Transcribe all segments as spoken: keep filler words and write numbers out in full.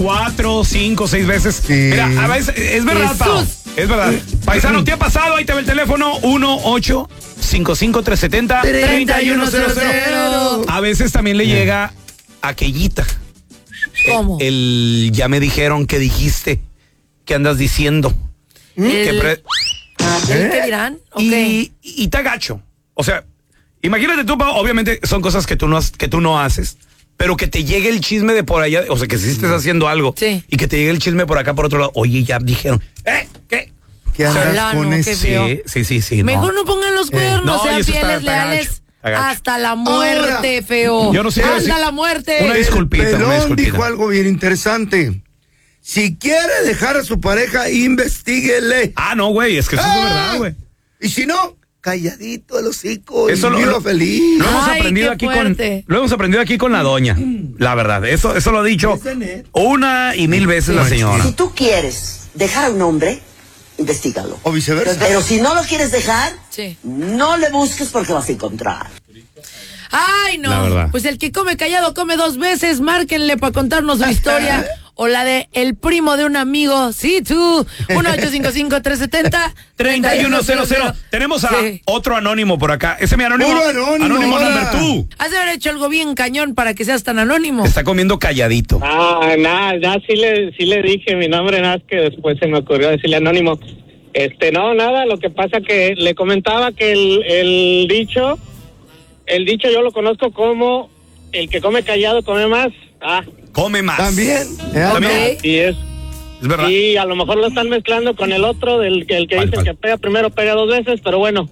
cuatro, cinco, seis veces. Sí. Mira, a veces, es verdad, Pau. Es verdad. Paisano, ¿te ha pasado? Ahí te ve el teléfono uno ocho cinco cinco tres siete cero tres uno cero cero. A veces también le llega aquellita. ¿Cómo? El, el ya me dijeron que dijiste, que andas diciendo. El, Que pre- ¿el qué dirán? Ok. y, y te agacho. O sea, imagínate tú, Pau, obviamente son cosas que tú no, has- que tú no haces, pero que te llegue el chisme de por allá, o sea, que si estés haciendo algo, Sí. y que te llegue el chisme por acá, por otro lado, oye, ya dijeron, ¿eh? ¿Qué? ¿Qué andas Plano, con qué eso? feo. Sí, sí, sí, sí. Mejor no pongan los cuernos, No, y sean eso está- fieles, está leales. gacho, está gacho. Hasta la muerte, Ahora, feo. yo no sé, Hasta sí. la muerte. Una disculpita, Pelón una disculpita. dijo algo bien interesante. Si quiere dejar a su pareja, investíguele. Ah, no, güey, es que eso es de Ah, verdad, güey. Y si no, calladito el hocico y Eso lo- viva lo- feliz. Lo hemos Ay, aprendido qué aquí con fuerte. lo hemos aprendido aquí con la doña, la verdad. Eso eso lo ha dicho Es de net. una y mil veces la señora. Si tú quieres dejar a un hombre, investígalo. O viceversa. Pero si no lo quieres dejar, Sí. no le busques porque vas a encontrar. Ay, no. La verdad. Pues el que come callado come dos veces. Márquenle para contarnos su historia. O la de el primo de un amigo. Sí, tú. uno ocho cinco cinco tres siete cero tres uno cero cero. Tenemos a Sí. otro anónimo por acá. Ese es mi anónimo. Puro anónimo, Anónimo ahora. number two. Has de haber hecho algo bien cañón para que seas tan anónimo. Está comiendo calladito. Ah, nada, ya sí le, sí le dije mi nombre, nada más que después se me ocurrió decirle anónimo. Este, no, nada, lo que pasa que le comentaba que el, el dicho, el dicho yo lo conozco como el que come callado come más. Ah, Come más. También. ¿eh? También. Ok. y es, Es verdad. y a lo mejor lo están mezclando con el otro, del que el que ¿Cuál, dicen cuál? que pega primero, pega dos veces, pero bueno.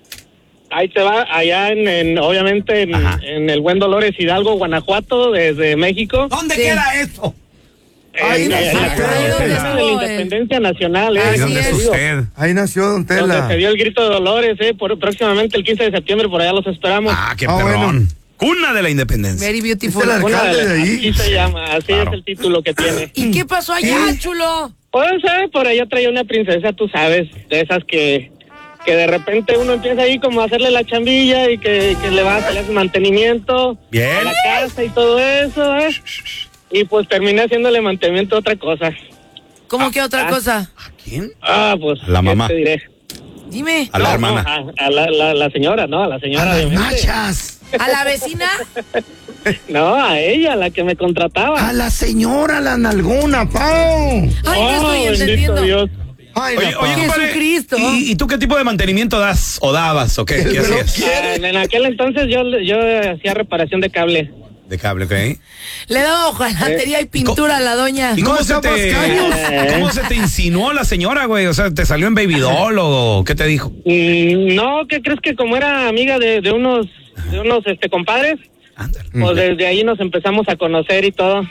Ahí te va, allá en, en obviamente en, Ajá. en el Buen Dolores Hidalgo, Guanajuato, desde México. ¿Dónde Sí. queda eso? Ahí En- nació en la usted. cuna Ahí donde de la estuvo, Independencia Nacional, eh, Así ¿Y dónde es. está usted? Ahí nació Don donde Tela. se dio el grito de Dolores, eh, por próximamente el quince de septiembre, por allá los esperamos. Ah, qué Ah, perrón. bueno. Cuna de la Independencia. Very Es beautiful. el alcalde Una de ahí. Así se llama, así Claro. es el título que tiene. ¿Y qué pasó allá, chulo? Pues, eh, por allá traía una princesa, tú sabes, de esas que, que de repente uno empieza ahí como a hacerle la chambilla y que, que le va a hacer su mantenimiento Bien. a la casa y todo eso, ¿eh? Y pues terminé haciéndole mantenimiento a otra cosa. ¿Cómo que otra ah. cosa? ¿A quién? Ah, pues, La ¿qué mamá. te diré? Dime. A la No, hermana. no, a, a la, la, la señora, ¿no? A la A señora, las obviamente. nachas. ¿A la vecina? No, a ella, la que me contrataba. A la señora, la nalgona, Pau. Ay, no Oh, estoy bendito entendiendo. Dios. Ay, Oye, la oye, Pau. compadre, Jesucristo. ¿y, ¿y tú qué tipo de mantenimiento das o dabas o qué? ¿Qué Pero hacías? ¿quién? Ah, en aquel entonces yo, yo hacía reparación de cable. De cable, ¿ok? Le daba hojalatería y pintura a la doña. ¿Y No cómo se, sepas te, caños. cómo se te insinuó la señora, güey? O sea, ¿te salió en Baby Doll o qué te dijo? Mm, no, ¿qué crees? Que como era amiga de, de unos de unos este compadres, Ándale. pues desde ahí nos empezamos a conocer y todo.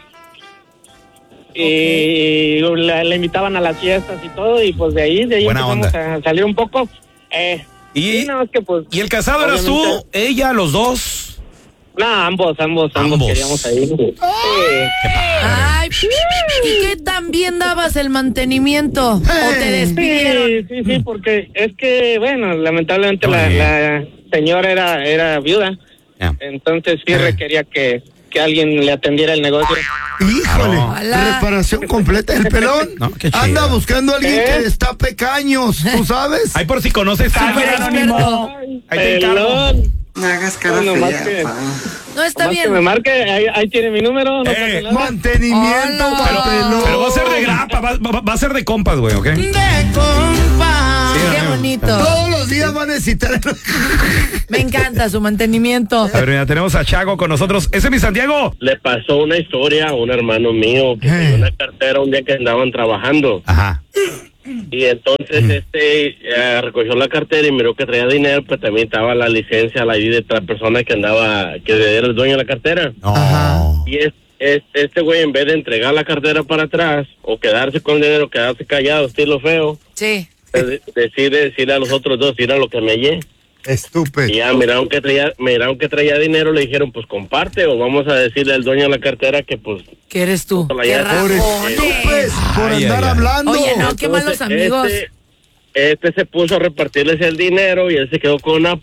Y la, la invitaban a las fiestas y todo, y pues de ahí, de ahí Buena empezamos onda. a salir un poco. Eh, ¿Y, sí, no, es que pues... ¿Y el casado eras tú, obviamente- ella, los dos? No, ambos, ambos, ambos, Ambos. queríamos ahí. Sí. Ay, ¿y qué tan bien dabas el mantenimiento? ¿O te despidieron? Sí, sí, sí, porque es que, bueno, lamentablemente la, Oye. la señora era, era viuda, Ya. entonces sí Eh. requería que, que alguien le atendiera el negocio. Híjole, Ojalá. reparación completa. El pelón No, qué chido. anda buscando a alguien ¿Eh? que destape caños, ¿tú sabes? Ay, por si conoces a alguien, Súper anónimo. experto. Ahí te encargo. Pelón. No hagas cara Bueno, más fea, que- pa. No, está Más que me bien. marque, ahí, ahí tiene mi número. No Eh, pasa nada. Mantenimiento, Hola. pa' pelón. Pero va a ser de grapa, va, va- va a ser de compas, güey, ¿ok? De compa. Sí, Qué amigo. bonito. Todos los días va a necesitar. Me encanta su mantenimiento. A ver, mira, tenemos a Chago con nosotros. Ese es mi Santiago. Le pasó una historia a un hermano mío que Eh. tenía una cartera un día que andaban trabajando Ajá. y entonces este eh, recogió la cartera y miró que traía dinero, pero también estaba la licencia, la I D de la persona que andaba, que era el dueño de la cartera. No. Ajá. Y es, es- este güey, en vez de entregar la cartera para atrás o quedarse con el dinero, quedarse callado, estilo feo, Sí. de- decide decirle a los otros dos, mira lo que me hallé. Estúpido. Y ya miraron que traía, miraron que traía dinero, le dijeron, pues comparte, o vamos a decirle al dueño de la cartera que pues ¿Qué eres tú? Hola, ¡Qué ya. Pobre rajones! estúpido, por Ay, andar ay, ay. hablando. Oye, no, qué malos Entonces, amigos. Este, este se puso a repartirles el dinero y él se quedó con una